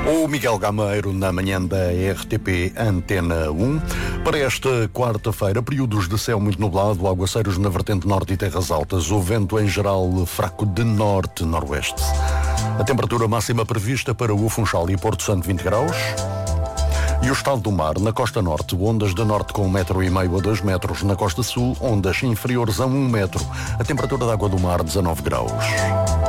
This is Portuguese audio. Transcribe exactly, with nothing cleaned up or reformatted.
O Miguel Gameiro na manhã da R T P Antena um. Para esta quarta-feira, períodos de céu muito nublado, aguaceiros na vertente norte e terras altas, o vento em geral fraco de norte-noroeste. A temperatura máxima prevista para o Funchal e Porto Santo vinte graus. E o estado do mar, na costa norte, ondas de norte com um metro e meio a dois metros, na costa sul, ondas inferiores a um metro. A temperatura da água do mar, dezanove graus.